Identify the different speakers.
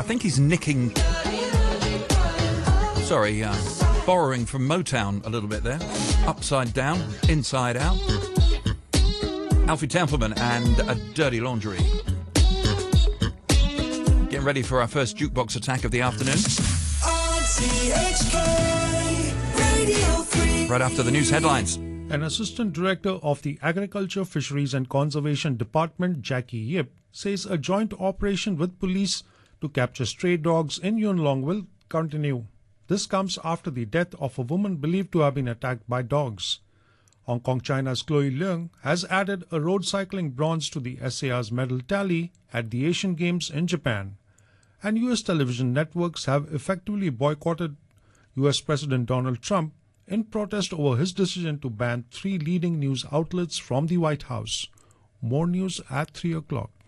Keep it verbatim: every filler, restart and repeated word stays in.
Speaker 1: think he's nicking... Sorry, uh, borrowing from Motown a little bit there. Upside Down, Inside Out. Alfie Templeman and a Dirty Laundry. Getting ready for our first jukebox attack of the afternoon.
Speaker 2: R T H K Radio three.
Speaker 1: Right after the news headlines.
Speaker 3: An assistant director of the Agriculture, Fisheries and Conservation Department, Jackie Yip, says a joint operation with police to capture stray dogs in Yuen Long will continue. This comes after the death of a woman believed to have been attacked by dogs. Hong Kong China's Chloe Leung has added a road cycling bronze to the S A R's medal tally at the Asian Games in Japan. And U S television networks have effectively boycotted U S President Donald Trump in protest over his decision to ban three leading news outlets from the White House. More news at three o'clock.